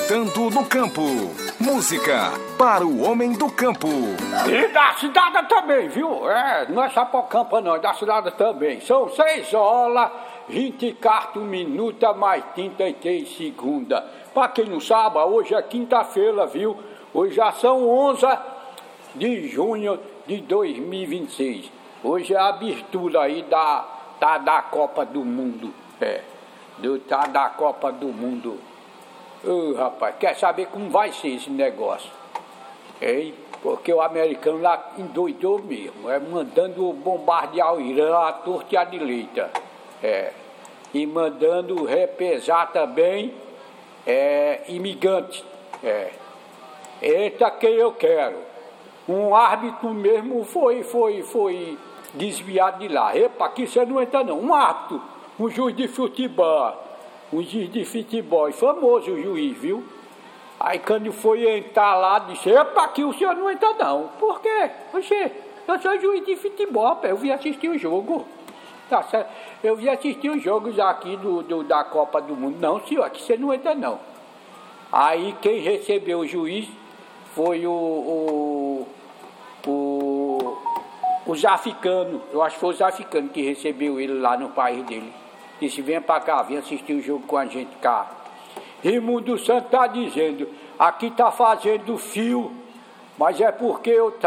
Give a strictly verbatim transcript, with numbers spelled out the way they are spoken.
Mandando no Campo. Música para o homem do campo. E da cidade também, viu? É, não é só para o campo não, é da cidade também. São seis horas, vinte e quatro minutos, mais trinta e três segundos. Para quem não sabe, hoje é quinta-feira, viu? Hoje já são onze de junho de dois mil e vinte e seis. Hoje é a abertura aí da, da, da Copa do Mundo. É, do, da, da Copa do Mundo. Ô, rapaz, quer saber como vai ser esse negócio? Hein? Porque o americano lá endoidou mesmo, é mandando bombardear o Irã à torta e à direita. É, e mandando repesar também é, imigrantes. É. Eita, quem eu quero. Um árbitro mesmo foi, foi, foi desviado de lá. Epa, aqui você não entra não. Um árbitro, um juiz de futebol. Um juiz de futebol, famoso o juiz, viu? Aí quando foi entrar lá, disse, epa, aqui o senhor não entra não. Por quê? Oxê, eu sou juiz de futebol, eu vim assistir o jogo. Tá certo? Eu vim assistir os jogos aqui do, do, da Copa do Mundo. Não, senhor, aqui você não entra não. Aí quem recebeu o juiz foi o, o, o, os africanos. Eu acho que foi os africanos que recebeu ele lá no país dele. Disse, venha pra cá, venha assistir o jogo com a gente cá. Raimundo Santos tá dizendo, aqui tá fazendo fio, mas é porque eu